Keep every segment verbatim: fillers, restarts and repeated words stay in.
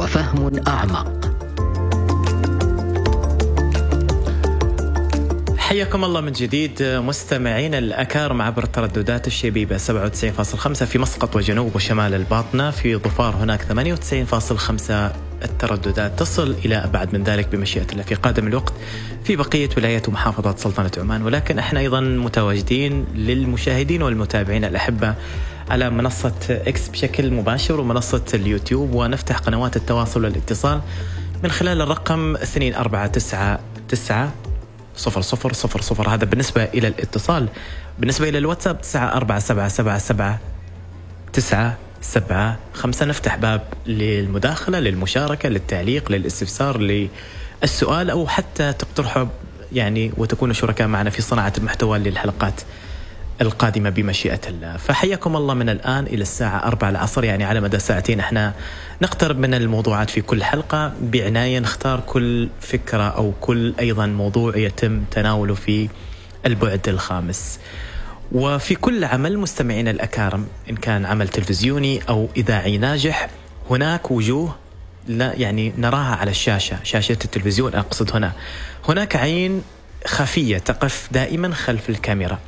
وفهم أعمق. حياكم الله من جديد مستمعين الأكارم عبر الترددات الشبيبة سبعة وتسعين فاصلة خمسة في مسقط وجنوب وشمال الباطنة. في ظفار هناك ثمانية وتسعين فاصلة خمسة. الترددات تصل إلى أبعد من ذلك بمشيئة الله في قادم الوقت في بقية ولايات ومحافظات سلطنة عمان. ولكن احنا أيضا متواجدين للمشاهدين والمتابعين الأحبة على منصة إكس بشكل مباشر ومنصة اليوتيوب، ونفتح قنوات التواصل والاتصال من خلال الرقم اثنين أربعة تسعة تسعة صفر صفر صفر صفر. هذا بالنسبة إلى الاتصال. بالنسبة إلى الواتساب تسعة أربعة سبعة سبعة سبعة تسعة سبعة خمسة. نفتح باب للمداخلة، للمشاركة، للتعليق، للاستفسار، للسؤال، أو حتى تقترحوا يعني وتكونوا شركاء معنا في صناعة المحتوى للحلقات القادمة بمشيئة الله. فحياكم الله من الآن إلى الساعة أربعة العصر، يعني على مدى ساعتين احنا نقترب من الموضوعات في كل حلقة بعناية، نختار كل فكرة أو كل أيضا موضوع يتم تناوله في البعد الخامس. وفي كل عمل مستمعين الأكارم، إن كان عمل تلفزيوني أو إذاعي ناجح، هناك وجوه لا يعني نراها على الشاشة، شاشة التلفزيون أقصد هنا. هناك عين خفية تقف دائما خلف الكاميرا،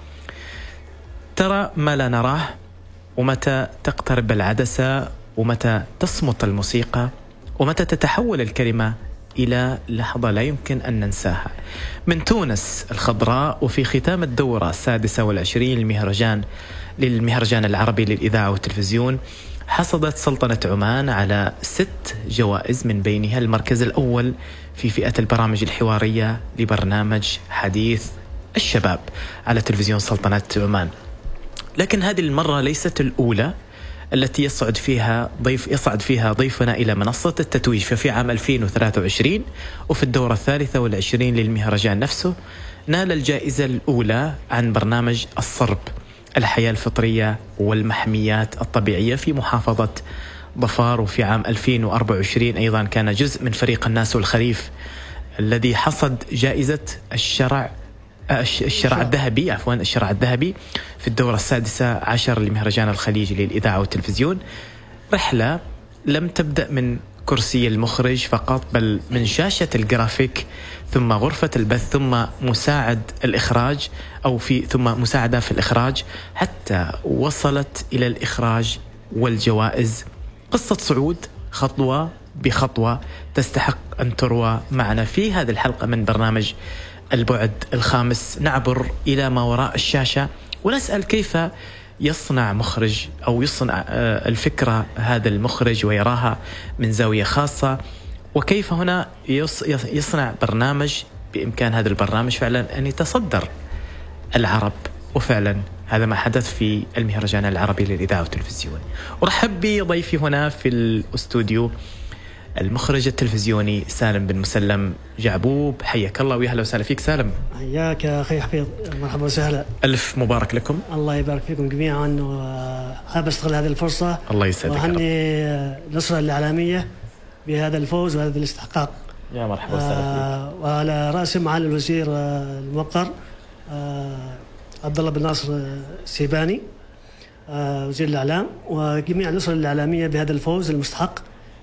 ترى ما لا نراه، ومتى تقترب العدسة، ومتى تصمت الموسيقى، ومتى تتحول الكلمة إلى لحظة لا يمكن أن ننساها. من تونس الخضراء، وفي ختام الدورة السادسة والعشرين للمهرجان للمهرجان العربي للإذاعة والتلفزيون، حصدت سلطنة عمان على ست جوائز، من بينها المركز الأول في فئة البرامج الحوارية لبرنامج حديث الشباب على تلفزيون سلطنة عمان. لكن هذه المرة ليست الأولى التي يصعد فيها ضيف يصعد فيها ضيفنا إلى منصة التتويج. ففي عام ألفين وثلاثة وعشرين وفي الدورة الثالثة والعشرين للمهرجان نفسه نال الجائزة الأولى عن برنامج الصرب، الحياة الفطرية والمحميات الطبيعية في محافظة ظفار. وفي عام ألفين وأربعة وعشرين أيضا كان جزء من فريق الناس والخريف الذي حصد جائزة الشرع الشرع الذهبي عفوا الشرع الذهبي في الدورة السادسة عشر لمهرجان الخليج للإذاعة والتلفزيون. رحلة لم تبدأ من كرسي المخرج فقط، بل من شاشة الجرافيك، ثم غرفة البث، ثم مساعد الإخراج أو في ثم مساعدة في الإخراج، حتى وصلت إلى الإخراج والجوائز. قصة صعود خطوة بخطوة تستحق أن تروى معنا في هذه الحلقة من برنامج البعد الخامس. نعبر إلى ما وراء الشاشة ونسأل كيف يصنع مخرج أو يصنع الفكرة هذا المخرج ويراها من زاوية خاصة، وكيف هنا يصنع برنامج بإمكان هذا البرنامج فعلا أن يتصدر العرب. وفعلا هذا ما حدث في المهرجان العربي للإذاعة والتلفزيون. أرحب بضيفي هنا في الأستوديو المخرج التلفزيوني سالم بن مسلم جعبوب. حياك الله ويا هلا وسهلا فيك سالم. حياك يا أخي حفيظ، مرحبا وسهلا. ألف مبارك لكم. الله يبارك فيكم جميعا، وحاب أستغل هذه الفرصة الله يسعدك وأهني الأسرة الإعلامية بهذا الفوز وهذا الاستحقاق. يا مرحبا وسهلا فيك. وعلى رأس معالي الوزير الموقر عبد الله بن ناصر السيباني وزير الإعلام، وجميع الأسرة الإعلامية بهذا الفوز المستحق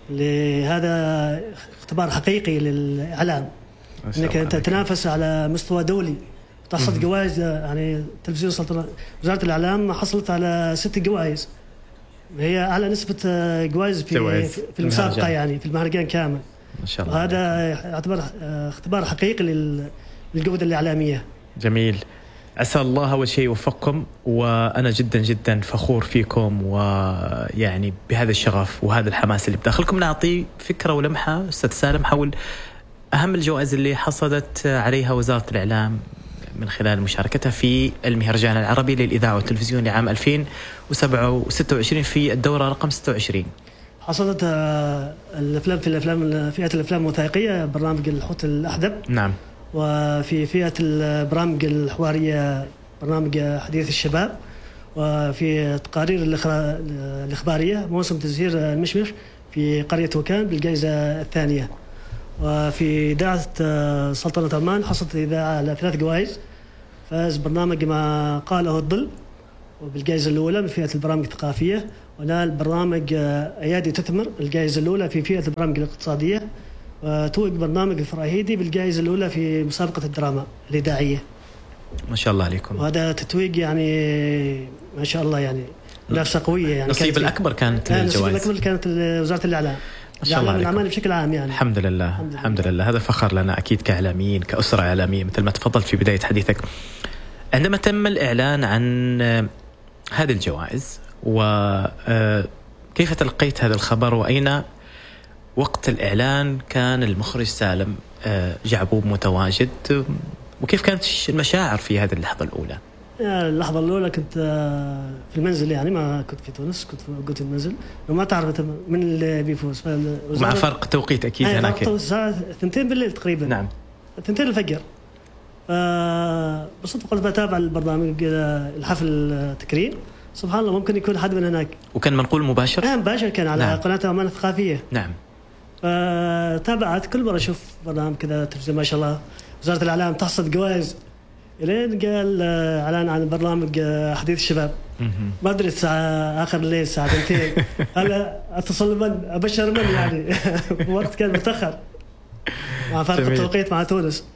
لهذا اختبار حقيقي للإعلام، انك انت تتنافس على مستوى دولي، تحصد جوائز. يعني تلفزيون سلطنة وزارة الإعلام حصلت على ست جوائز، هي أعلى نسبة جوائز في في المسابقة، يعني في المهرجان كامل ما شاء الله. هذا يعتبر اختبار حقيقي للجودة الإعلامية. جميل. عسى الله أول شيء يوفقكم، وأنا جدا جدا فخور فيكم ويعني بهذا الشغف وهذا الحماس اللي بداخلكم. نعطي فكرة ولمحة أستاذ سالم حول أهم الجوائز اللي حصلت عليها وزارة الإعلام من خلال مشاركتها في المهرجان العربي للإذاعة والتلفزيون لعام ألفين وستة وعشرين في الدورة رقم ستة وعشرين. حصلت الأفلام في الأفلام فئة الأفلام الوثائقية برنامج الحوت الأحدب. نعم. وفي فئة البرامج الحوارية برنامج حديث الشباب، وفي التقارير الإخبارية موسم تزهير المشمش في قرية وكان بالجائزة الثانية. وفي إذاعة سلطنة عمان حصلت الإذاعة على ثلاث جوائز. فاز برنامج ما قاله الظل وبالجائزة الأولى بفئة البرامج الثقافية، ونال برنامج أيادي تثمر الجائزة الأولى في فئة البرامج الاقتصادية، وتوج برنامج الفراهيدي بالجائزة الأولى في مسابقة الدراما الإذاعية. ما شاء الله عليكم. وهذا تتويج يعني ما شاء الله، يعني منافسة قوية. يعني نصيب الأكبر كانت الجوائز. النصيب الأكبر كانت وزارة الإعلام. ما شاء الله عليكم. الأعمال بشكل عام يعني. الحمد لله. الحمد لله. الحمد لله. هذا فخر لنا أكيد كإعلاميين، كأسرة إعلامية، مثل ما تفضلت في بداية حديثك. عندما تم الإعلان عن هذه الجوائز، وكيف تلقيت هذا الخبر، وأين وقت الإعلان كان المخرج سالم جعبوب متواجد، وكيف كانت المشاعر في هذه اللحظة الأولى؟ اللحظة الأولى كنت في المنزل، يعني ما كنت في تونس، كنت كنت في المنزل، وما تعرف من اللي بيفوز. مع فرق توقيت أكيد هناك. الساعة ثنتين بالليل تقريبا. نعم. ثنتين الفجر. بصدق قلت بتابع البرنامج الحفل التكريم. سبحان الله، ممكن يكون حد من هناك. وكان منقول مباشر؟ آه مباشر، كان على نعم. قناة عمان الثقافية. نعم. فتابعت كل مرة أشوف برنامج كذا تلفزيون، ما شاء الله وزارة الإعلام تحصد جوائز. إلين قال إعلان عن برنامج حديث الشباب. ما أدري الساعة آخر الليل الساعة اثنتين. هلا أتصل من أبشر من يعني وقت كان متأخر مع فرق التوقيت مع تونس.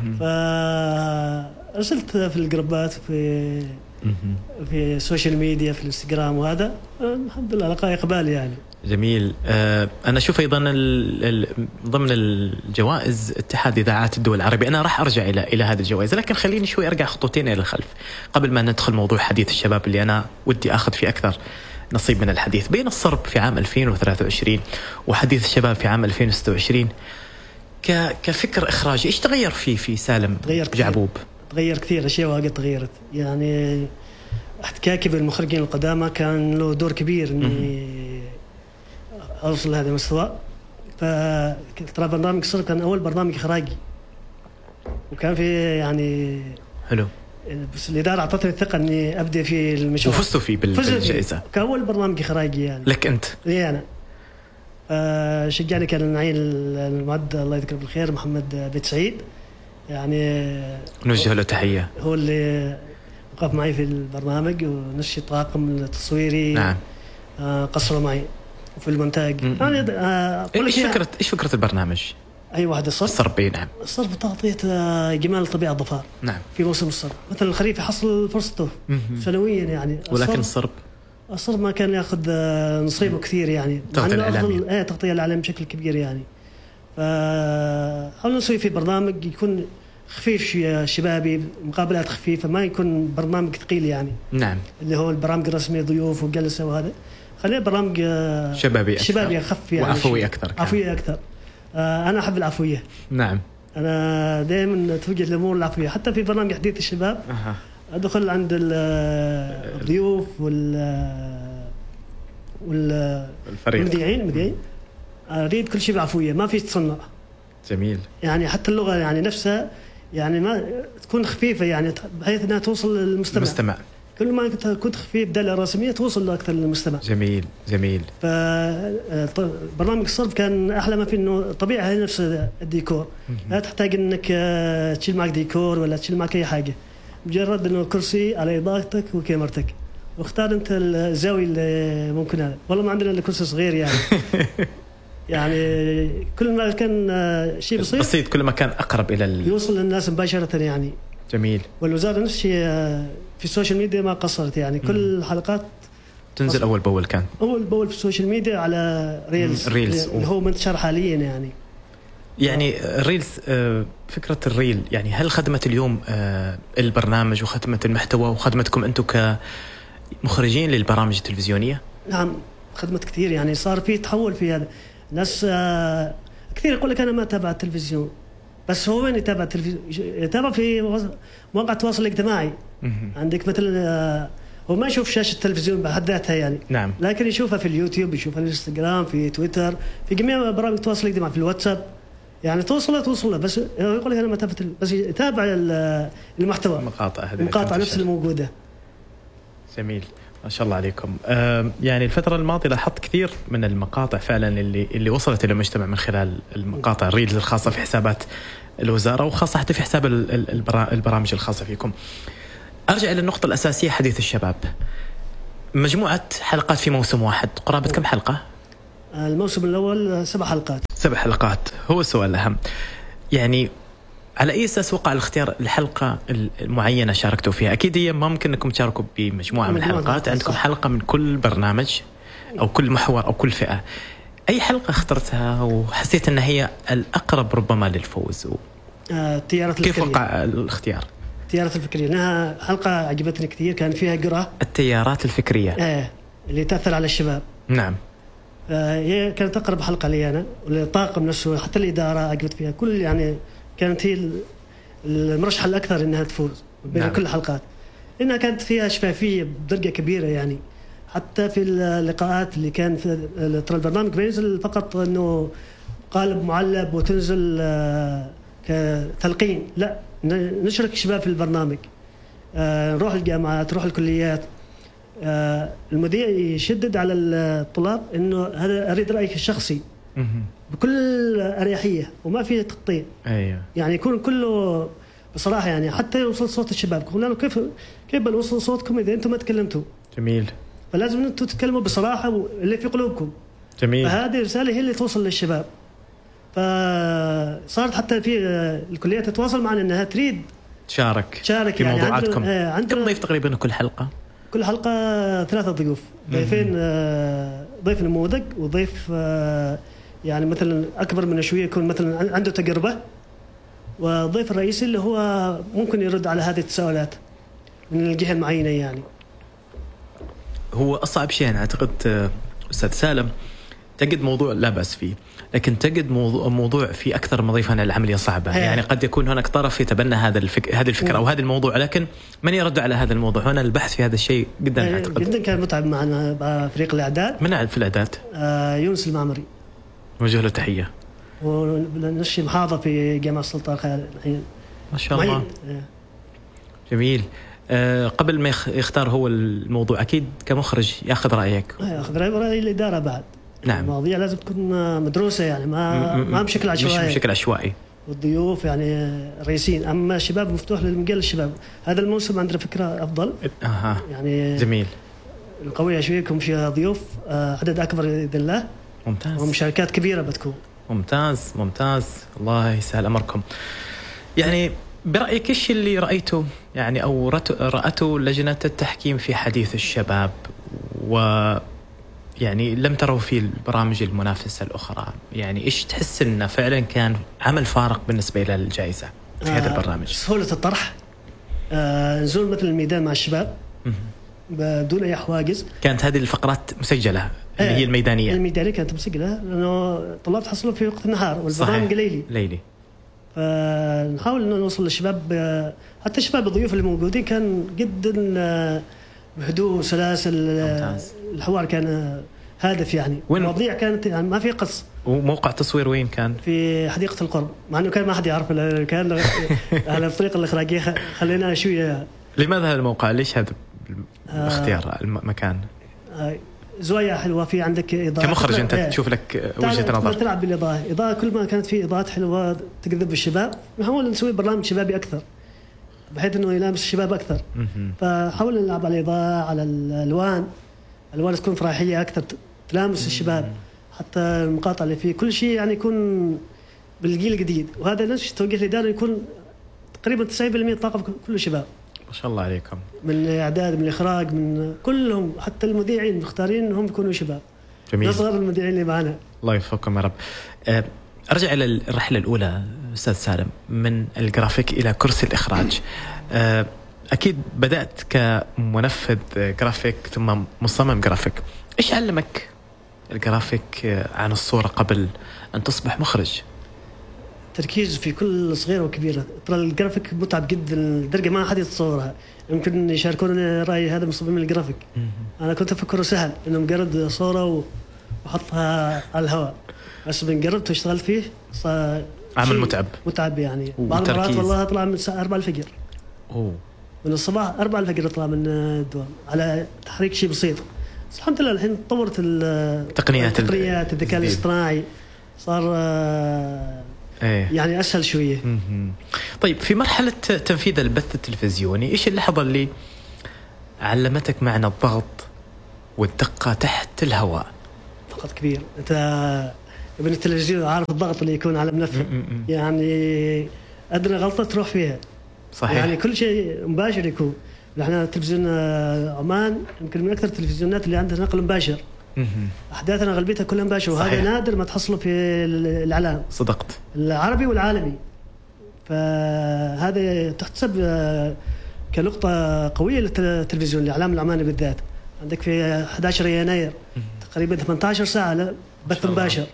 فأرسلت في الجروبات في في السوشيال ميديا في الانستغرام، وهذا الحمد لله لقى إقبال يعني. جميل. أه أنا أشوف أيضا ضمن الجوائز اتحاد إذاعات الدول العربية. أنا راح أرجع إلى إلى هذه الجوائز، لكن خليني شوي أرجع خطوتين إلى الخلف قبل ما ندخل موضوع حديث الشباب اللي أنا ودي أخذ فيه أكثر نصيب من الحديث. بين الصرب في عام ألفين وثلاثة وعشرين وحديث الشباب في عام ألفين وستة وعشرين كفكر إخراجي، إيش تغير فيه في سالم جعبوب؟ تغير كثير أشياء، واجد تغيرت. يعني احتكاكي بالمخرجين القدامى كان له دور كبير إني أوصل لهذا المستوى. فترى برنامج صرب كان أول برنامج إخراجي، وكان في يعني حلو، بس الإدارة أعطتني الثقة إني أبدأ في المشروع، وفزتوا فيه بالجائزة كأول برنامج إخراجي يعني. لك أنت؟ لي أنا. آه شجعني كان النعيل المعد الله يذكره بالخير محمد بيت سعيد، يعني نوجه له تحية. هو اللي وقف معي في البرنامج ونشي الطاقم التصويري. نعم. آه قصروا معي وفي المونتاج. يعني آه ايش فكرة ايش فكرة البرنامج؟ اي واحد الصرف. الصرف نعم. الصرف تعطية جمال الطبيعة الظفار. نعم. في موسم الصرف مثلا الخريف يحصل فرصته سنويا يعني. ولكن الصرف الصرف ما كان ياخذ نصيبه كثير يعني. تغطية الإعلامية. ايه تغطية الإعلام بشكل كبير يعني. فحاولنا نسوي في برنامج يكون خفيف شبابي، مقابلات خفيفة، ما يكون برنامج ثقيل يعني. نعم. اللي هو البرامج الرسمية ضيوف وجلسة وهذا. خلينا برامج شبابي أكثر. شبابي أخف يعني. وعفوي أكثر. عفوية أكثر. آه أنا أحب العفوية. نعم. أنا دائما توجه الأمور العفوية، حتى في برنامج حديث الشباب. أه. أدخل عند الضيوف وال والفريق المذيعين المذيعين أريد كل شيء بعفوية، ما في تصنع. جميل. يعني حتى اللغة يعني نفسها يعني ما تكون خفيفة يعني بحيث أنها توصل للمستمع. المستمع. كل ما كنت خفيف بدالة رسمية توصل أكثر للمستمع. جميل جميل. فبرنامج الصرف كان أحلى ما فيه إنه طبيعة هي نفس الديكور، لا تحتاج إنك تشيل معك ديكور ولا تشيل معك أي حاجة، مجرد إنه كرسي على إضاءتك وكاميرتك، واختار أنت الزاوية اللي ممكن هذا. والله ما عندنا إلا كرسي صغير يعني. يعني كل ما كان شيء بسيط بسيط كل ما كان أقرب إلى ال... يوصل للناس مباشرة يعني. جميل. والوزارة نفس الشيء في السوشيال ميديا ما قصرت يعني. كل الحلقات تنزل أول بأول، كان أول بأول في السوشيال ميديا على ريلز, ريلز. اللي هو منتشر حاليا يعني. يعني الريلز، فكرة الريل يعني هل خدمت اليوم البرنامج وخدمت المحتوى وخدمتكم أنتم كمخرجين للبرامج التلفزيونية؟ نعم خدمت كثير يعني. صار في تحول في هذا. ناس كثير يقول لك أنا ما أتابع التلفزيون، بس هو وين يتابع التلفزيون؟ يتابع في مواقع التواصل الاجتماعي. عندك مثل هو ما يشوف شاشة التلفزيون بحد ذاتها يعني. نعم. لكن يشوفها في اليوتيوب، يشوفها في الانستغرام، في تويتر، في جميع برامج التواصل الاجتماعي، في الواتساب يعني. توصل توصل بس يقول لك أنا ما أتابع، بس يتابع المحتوى، المقاطع هذه المقاطع نفس الموجودة. جميل ما شاء الله عليكم. يعني الفترة الماضية لاحظت كثير من المقاطع فعلا اللي اللي وصلت إلى المجتمع من خلال المقاطع الريلز الخاصة في حسابات الوزارة، وخاصة حتى في حساب البرامج الخاصة فيكم. أرجع إلى النقطة الأساسية، حديث الشباب. مجموعة حلقات في موسم واحد قرابة كم حلقة؟ الموسم الأول سبع حلقات. سبع حلقات. هو السؤال الأهم، يعني على أي أساس وقع الاختيار الحلقة المعينة شاركتوا فيها؟ أكيد هي ما ممكن أنكم تشاركوا بمجموعة من الحلقات، عندكم حلقة من كل برنامج أو كل محور أو كل فئة. أي حلقة اخترتها وحسيت أنها هي الأقرب ربما للفوز؟ و... آه، كيف وقع الاختيار؟ التيارات الفكرية، إنها حلقة عجبتني كثير، كان فيها قرأ التيارات الفكرية آه اللي تأثر على الشباب. نعم. آه هي كانت أقرب حلقة لي أنا، والطاقم نفسه حتى الإدارة عجبت فيها، كل يعني كانت هي المرشح الأكثر إنها تفوز بين نعم. كل الحلقات، إنها كانت فيها شفافية بدرجة كبيرة، يعني حتى في اللقاءات اللي كان في ترى البرنامج بينزل فقط إنه قالب معلب وتنزل آه كتلقين، لا نشرك الشباب في البرنامج، آه نروح الجامعات، نروح الكليات، آه المذيع يشدد على الطلاب إنه هذا أريد رأيك الشخصي بكل أريحية وما فيه تقطيع. أيوة. يعني يكون كله بصراحة، يعني حتى يوصل صوت الشباب، قلنا له كيف كيف بنوصل صوتكم إذا أنتم ما تكلمتوا؟ جميل. فلازم أنتم تتكلموا بصراحة اللي في قلوبكم. جميل. فهذه رسالة هي اللي توصل للشباب. فصارت حتى في الكليات تتواصل معنا انها تريد تشارك تشارك في يعني موضوعاتكم. عندنا كم ضيف تقريبا كل حلقة؟ كل حلقة ثلاثة ضيوف، ضيفين ضيف نموذج وضيف يعني مثلا أكبر من شوية، يكون مثلا عنده تجربة، وضيف الرئيسي اللي هو ممكن يرد على هذه التساؤلات من الجهة المعينة. يعني هو أصعب شيء أنا أعتقد أستاذ سالم، تجد موضوع لا بأس فيه، لكن تجد موضوع, موضوع في أكثر من ضيف هنا العملية صعبة. هي. يعني قد يكون هناك طرف يتبنى هذا الفك... هذه الفكرة أو هذا الموضوع، لكن من يرد على هذا الموضوع؟ هنا البحث في هذا الشيء جدا أعتقد جدا كان متعب معنا فريق الإعداد. من في الإعداد؟ آه يونس المعمري، وجه له تحية، ونشي محافظة في جامعة السلطان الحين ما شاء الله. جميل. أه قبل ما يختار هو الموضوع أكيد كمخرج يأخذ رأيك؟ يأخذ رأي الإدارة بعد. نعم. المواضيع لازم تكون مدروسة، يعني ما ما بشكل عشوائي، مش بشكل عشوائي. والضيوف يعني رئيسين، أما الشباب مفتوح للمجال الشباب. هذا الموسم عندنا فكرة أفضل. أها. يعني جميل. القوية شوية يكون فيها ضيوف عدد أكبر بإذن الله. ممتاز. ومشاركات كبيرة بتكون. ممتاز ممتاز، الله يسهل أمركم. يعني برأيك إيش اللي رأيته يعني أو رأته لجنة التحكيم في حديث الشباب و يعني لم تروا في البرامج المنافسة الأخرى؟ يعني إيش تحس إنه فعلا كان عمل فارق بالنسبة إلى الجائزة في هذا آه البرنامج؟ سهولة الطرح، آه نزول مثل الميدان مع الشباب بدون أي حواجز. كانت هذه الفقرات مسجلة اللي هي الميدانية؟ الميدانية كانت مسجلة لأنه طلاب تحصلوا في وقت النهار والبرنامج ليلي ليلي. فنحاول إنه نوصل للشباب، حتى الشباب الضيوف اللي موجودين كان جدا بهدوء وسلاسل. الحوار كان هادف، يعني المواضيع كانت يعني ما في قص. وموقع تصوير وين كان؟ في حديقة القرب، مع إنه كان ما حد يعرف، كان على الطريقة الإخراجية خلينا شوية. لماذا هذا الموقع؟ ليش هذا اختيار آه المكان؟ آه زوايا حلوة، في عندك إضاءة كمخرج أنت اه تشوف لك وجهة نظر، تلعب بالإضاءة. إضاءة كل ما كانت في إضاءات حلوة تجذب الشباب. نحاول نسوي برنامج شبابي أكثر بحيث إنه يلامس الشباب أكثر. فحاولنا نلعب على الإضاءة، على الألوان، الألوان تكون فرحية أكثر تلامس الشباب، حتى المقاطع اللي فيه كل شيء يعني يكون بالجيل الجديد. وهذا نفس توجيه الإدارة، يكون تقريبا تسعين بالمئة طاقة كل الشباب. ما شاء الله عليكم. من الإعداد، من الإخراج، من كلهم، حتى المذيعين مختارين إنهم يكونوا شباب. جميل. نصغر المذيعين اللي معنا. الله يوفقكم يا رب. أرجع إلى الرحلة الأولى أستاذ سالم، من الجرافيك إلى كرسي الإخراج. أكيد بدأت كمنفذ جرافيك ثم مصمم جرافيك. إيش علمك الجرافيك عن الصورة قبل أن تصبح مخرج؟ تركيز في كل صغيرة وكبيرة. ترى الجرافيك متعب جدا لدرجة ما حد يتصورها. يمكن يشاركون رأي هذا مصمم الجرافيك. أنا كنت أفكره سهل، إنه مجرد صورة وحطها على الهواء، بس من جربت واشتغلت فيه عمل متعب متعب يعني. بعض المرات والله أطلع من الساعة أربعة الفجر. أوه. من الصباح أربعة الفجر أطلع من الدوام على تحريك شيء بسيط. بس الحمد لله الحين تطورت التقنيات التقنيات الذكاء الاصطناعي، صار ايه. يعني أسهل شوية. طيب في مرحلة تنفيذ البث التلفزيوني إيش اللحظة اللي علمتك معنى الضغط والدقة تحت الهواء. فقط كبير. أنت ابن التلفزيون عارف الضغط اللي يكون على ملف، يعني أدنى غلطة تروح فيها. صحيح. يعني كل شيء مباشر يكون. نحن تلفزيون عمان يمكن من أكثر التلفزيونات اللي عندها نقل مباشر. أحداثنا غالبيتها كلها مباشر، وهذا نادر ما تحصله في الإعلام. صدقت. العربي والعالمي. فهذا تحتسب كنقطة قوية للتلفزيون الإعلام العماني بالذات. عندك في أحد عشر يناير تقريبا ثمانية عشر ساعة بث مباشر،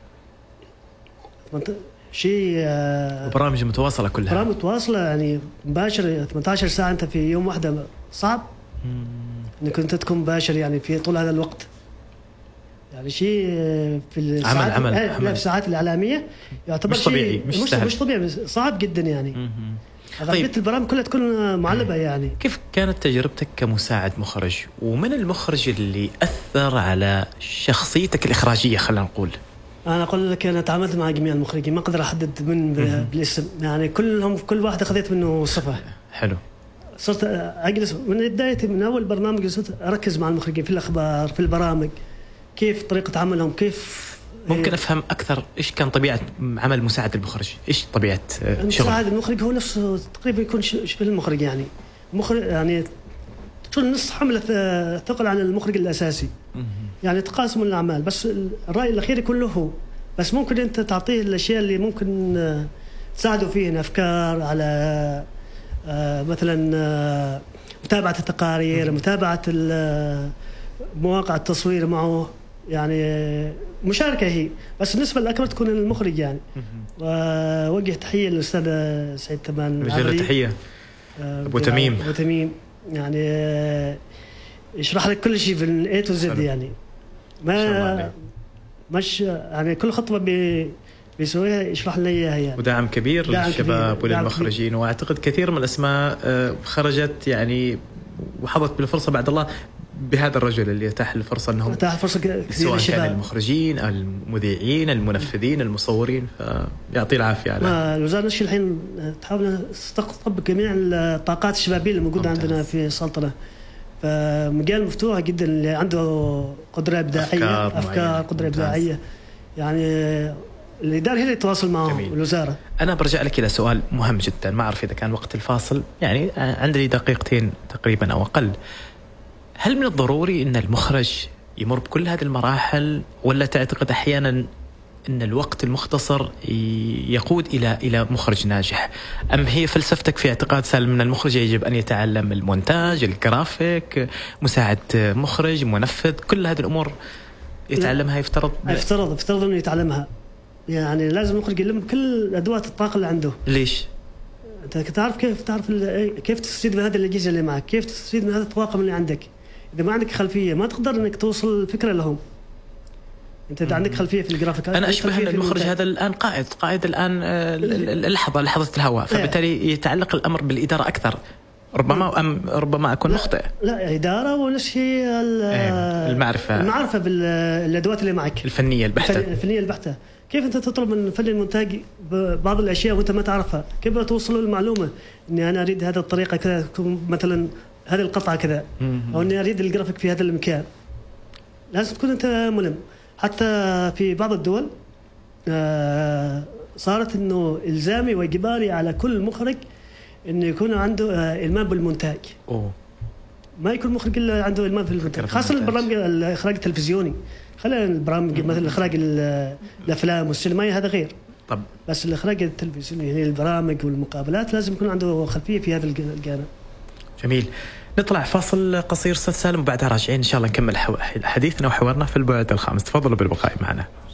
شيء برامج متواصلة كلها. برامج متواصلة يعني مباشر ثمانية عشر ساعة أنت في يوم واحدة صعب إنك أنت تكون مباشر يعني في طول هذا الوقت. يعني شيء في الساعات عمل عمل, عمل. عمل. في الساعات الإعلامية يعتبر مش طبيعي، مش, مش, مش طبيعي، صعب جدا يعني. أغلبية طيب. البرامج كلها تكون معلبة يعني. كيف كانت تجربتك كمساعد مخرج، ومن المخرج اللي أثر على شخصيتك الإخراجية خلينا نقول؟ أنا أقول لك أنا تعاملت مع جميع المخرجين، ما أقدر أحدد من بالاسم يعني، كلهم كل واحد أخذت منه صفة. حلو. صرت أجلس من بداية من أول برنامج صرت أركز مع المخرجين في الأخبار في البرامج، كيف طريقة عملهم، كيف ممكن أفهم أكثر إيش كان طبيعة عمل مساعد المخرج، إيش طبيعة شغل مساعد المخرج؟ هو نفسه تقريبا يكون شبه المخرج يعني، مخرج يعني تكون نص حملة ثقل عن المخرج الأساسي. يعني تقاسم الأعمال، بس الرأي الأخير يكون له هو، بس ممكن أنت تعطيه الأشياء اللي ممكن تساعده فيه، أفكار على مثلا متابعة التقارير، متابعة مواقع التصوير معه، يعني مشاركة هي، بس النسبة الأكبر تكون المخرج يعني. ووجه تحية للأستاذ سعيد تمان، وجه تحية أبو تميم. أبو تميم يعني يشرح لك كل شيء في A to Z يعني، ما مش يعني كل خطوة بي بيسويها يشرح لنا إياها يعني. ودعم كبير للشباب وللمخرجين، وأعتقد كثير من الأسماء خرجت يعني وحظت بالفرصة بعد الله بهذا الرجل اللي يتاح الفرصة أنهم سواء كان المخرجين المذيعين المنفذين المصورين، فيعطي العافية على الوزارة الشيء الحين تحاول تستقطب جميع الطاقات الشبابية الموجودة عندنا في السلطنة، فمجال مفتوح جدا اللي عنده قدرة إبداعية، أفكار, أفكار قدرة إبداعية يعني. الإدارة هي اللي تواصل معهم الوزارة. أنا برجع لك إلى سؤال مهم جدا، ما أعرف إذا كان وقت الفاصل يعني عندي دقيقتين تقريبا أو أقل. هل من الضروري أن المخرج يمر بكل هذه المراحل، ولا تعتقد أحيانا أن الوقت المختصر يقود إلى إلى مخرج ناجح؟ أم هي فلسفتك في اعتقاد سالم أن المخرج يجب أن يتعلم المونتاج، الجرافيك، مساعد مخرج، منفذ، كل هذه الأمور يتعلمها؟ يفترض يفترض يفترض أنه يتعلمها يعني. لازم المخرج يلم كل أدوات الطاقة اللي عنده. ليش؟ أنت تعرف كيف تعرف كيف تستفيد من هذه الأجهزة اللي معك، كيف تستفيد من هذا الطاقم اللي عندك. إذا ما عندك خلفية ما تقدر إنك توصل الفكرة لهم. أنت إذا عندك خلفية في الجرافيكات، أنا أشبه أن المخرج هذا الآن قائد قائد الآن اللحظة لحظة الهواء، فبالتالي يتعلق الأمر بالإدارة أكثر. ربما أم ربما أكون مخطئ. لا إدارة ونفس هي المعرفة المعرفة بالأدوات اللي معك، الفنية البحتة. الفنية البحتة. كيف أنت تطلب من فني المونتاج بعض الأشياء وأنت ما تعرفها؟ كيف توصل له المعلومة إني أنا أريد هذا الطريقة كذا، مثلا هذه القطعة كذا، أو إني أريد الجرافيك في هذا المكان. لازم تكون أنت ملم. حتى في بعض الدول صارت إنه إلزامي وإجباري على كل مخرج إنه يكون عنده إلمام بالمونتاج. أوه. ما يكون مخرج إلا عنده إلمام في المونتاج، خاصة البرامج الإخراج التلفزيوني. خلينا البرامج مثل إخراج الأفلام والسينمائية هذا غير. طب بس الإخراج التلفزيوني يعني البرامج والمقابلات لازم يكون عنده خلفية في هذا الجانب. جميل. نطلع فاصل قصير أستاذ سالم، وبعدها راجعين إن شاء الله نكمل حديثنا وحوارنا في البعد الخامس. تفضلوا بالبقاء معنا.